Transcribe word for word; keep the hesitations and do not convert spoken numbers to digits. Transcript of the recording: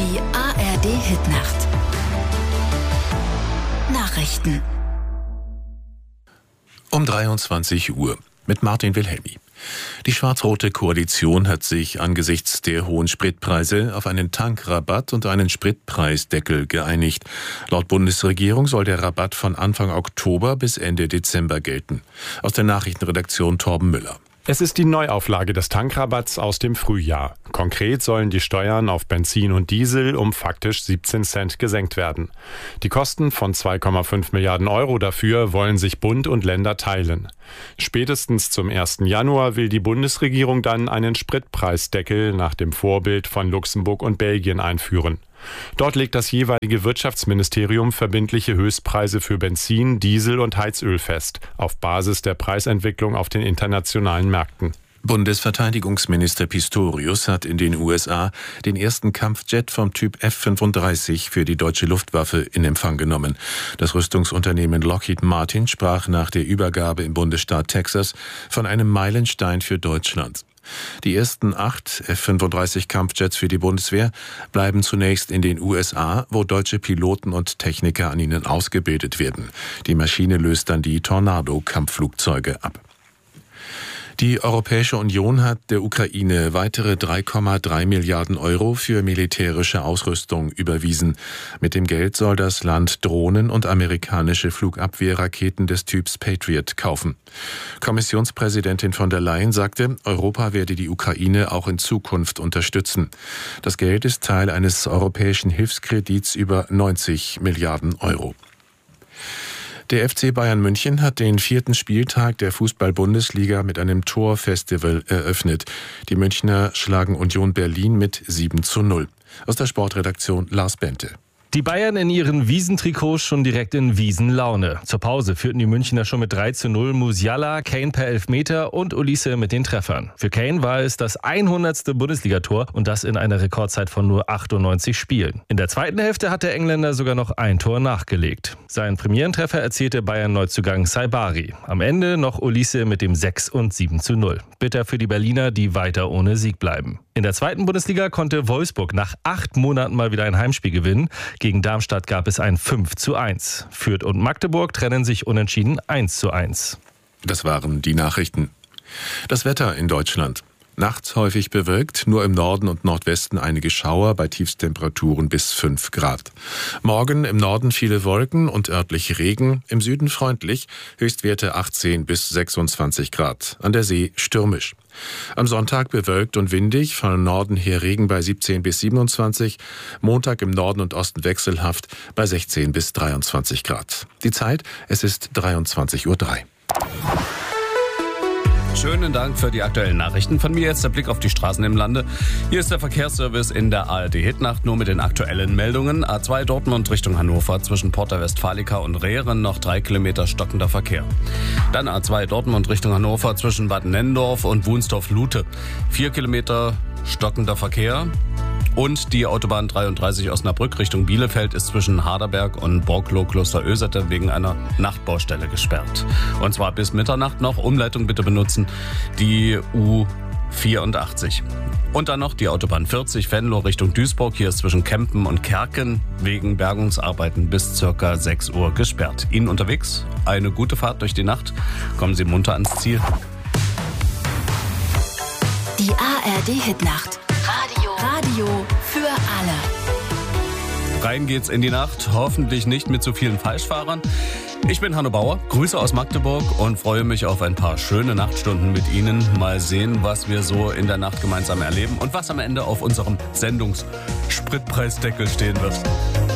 Die A R D-Hitnacht. Nachrichten. Um dreiundzwanzig Uhr mit Martin Wilhelmi. Die schwarz-rote Koalition hat sich angesichts der hohen Spritpreise auf einen Tankrabatt und einen Spritpreisdeckel geeinigt. Laut Bundesregierung soll der Rabatt von Anfang Oktober bis Ende Dezember gelten. Aus der Nachrichtenredaktion Torben Müller. Es ist die Neuauflage des Tankrabatts aus dem Frühjahr. Konkret sollen die Steuern auf Benzin und Diesel um faktisch siebzehn Cent gesenkt werden. Die Kosten von zwei Komma fünf Milliarden Euro dafür wollen sich Bund und Länder teilen. Spätestens zum ersten Januar will die Bundesregierung dann einen Spritpreisdeckel nach dem Vorbild von Luxemburg und Belgien einführen. Dort legt das jeweilige Wirtschaftsministerium verbindliche Höchstpreise für Benzin, Diesel und Heizöl fest, auf Basis der Preisentwicklung auf den internationalen Märkten. Bundesverteidigungsminister Pistorius hat in den U S A den ersten Kampfjet vom Typ F fünfunddreißig für die deutsche Luftwaffe in Empfang genommen. Das Rüstungsunternehmen Lockheed Martin sprach nach der Übergabe im Bundesstaat Texas von einem Meilenstein für Deutschland. Die ersten acht F fünfunddreißig Kampfjets für die Bundeswehr bleiben zunächst in den U S A, wo deutsche Piloten und Techniker an ihnen ausgebildet werden. Die Maschine löst dann die Tornado-Kampfflugzeuge ab. Die Europäische Union hat der Ukraine weitere drei Komma drei Milliarden Euro für militärische Ausrüstung überwiesen. Mit dem Geld soll das Land Drohnen und amerikanische Flugabwehrraketen des Typs Patriot kaufen. Kommissionspräsidentin von der Leyen sagte, Europa werde die Ukraine auch in Zukunft unterstützen. Das Geld ist Teil eines europäischen Hilfskredits über neunzig Milliarden Euro. Der F C Bayern München hat den vierten Spieltag der Fußball-Bundesliga mit einem Torfestival eröffnet. Die Münchner schlagen Union Berlin mit sieben zu null. Aus der Sportredaktion Lars Bente. Die Bayern in ihren Wiesentrikots schon direkt in Wiesenlaune. Zur Pause führten die Münchner schon mit drei zu null. Musiala, Kane per Elfmeter und Olise mit den Treffern. Für Kane war es das hundertste Bundesligator und das in einer Rekordzeit von nur achtundneunzig Spielen. In der zweiten Hälfte hat der Engländer sogar noch ein Tor nachgelegt. Seinen Premierentreffer erzielte Bayern-Neuzugang Saibari. Am Ende noch Olise mit dem sechs und sieben zu null. Bitter für die Berliner, die weiter ohne Sieg bleiben. In der zweiten Bundesliga konnte Wolfsburg nach acht Monaten mal wieder ein Heimspiel gewinnen. Gegen Darmstadt gab es ein fünf zu eins. Fürth und Magdeburg trennen sich unentschieden eins zu eins. Das waren die Nachrichten. Das Wetter in Deutschland. Nachts häufig bewölkt, nur im Norden und Nordwesten einige Schauer bei Tiefstemperaturen bis fünf Grad. Morgen im Norden viele Wolken und örtlich Regen, im Süden freundlich, Höchstwerte achtzehn bis sechsundzwanzig Grad, an der See stürmisch. Am Sonntag bewölkt und windig, von Norden her Regen bei siebzehn bis siebenundzwanzig, Montag im Norden und Osten wechselhaft bei sechzehn bis dreiundzwanzig Grad. Die Zeit, es ist dreiundzwanzig Uhr drei. Schönen Dank für die aktuellen Nachrichten. Von mir jetzt der Blick auf die Straßen im Lande. Hier ist der Verkehrsservice in der A R D-Hitnacht, nur mit den aktuellen Meldungen. A zwei Dortmund Richtung Hannover zwischen Porta Westfalica und Rehren noch drei Kilometer stockender Verkehr. Dann A zwei Dortmund Richtung Hannover zwischen Bad Nennendorf und Wunsdorf-Lute. Vier Kilometer stockender Verkehr. Und die Autobahn dreiunddreißig Osnabrück Richtung Bielefeld ist zwischen Harderberg und Borklow-Klosterösete wegen einer Nachtbaustelle gesperrt. Und zwar bis Mitternacht noch. Umleitung bitte benutzen, die U vierundachtzig. Und dann noch die Autobahn vierzig Venlo Richtung Duisburg. Hier ist zwischen Kempen und Kerken wegen Bergungsarbeiten bis circa sechs Uhr gesperrt. Ihnen unterwegs eine gute Fahrt durch die Nacht. Kommen Sie munter ans Ziel. Die A R D-Hitnacht. Radio. Radio für alle. Rein geht's in die Nacht, hoffentlich nicht mit so vielen Falschfahrern. Ich bin Hanno Bauer, Grüße aus Magdeburg und freue mich auf ein paar schöne Nachtstunden mit Ihnen. Mal sehen, was wir so in der Nacht gemeinsam erleben und was am Ende auf unserem Sendungsspritpreisdeckel stehen wird.